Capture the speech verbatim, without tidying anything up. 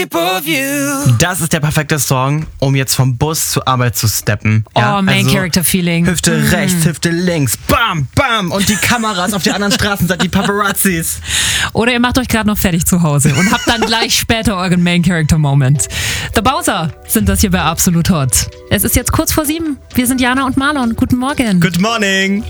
Das ist der perfekte Song, um jetzt vom Bus zur Arbeit zu steppen. Ja, oh, Main also Character Feeling. Hüfte mm. rechts, Hüfte links, bam, bam. Und die Kameras auf der anderen Straßenseite, die Paparazzis. Oder ihr macht euch gerade noch fertig zu Hause und habt dann gleich später euren Main Character Moment. The Bowser sind das hier bei Absolut Hot. Es ist jetzt kurz vor sieben. Wir sind Jana und Marlon. Guten Morgen. Good morning.